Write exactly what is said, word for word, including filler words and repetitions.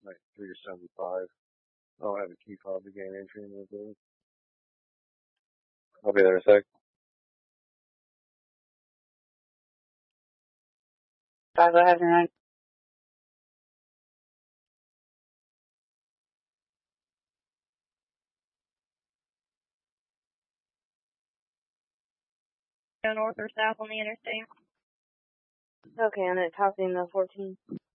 Like three to seventy-five. I don't have a key fob to gain entry in the building. I'll be there in a sec. Five eleven nine. Go north or south on the interstate. Okay, I'm at topping the fourteen.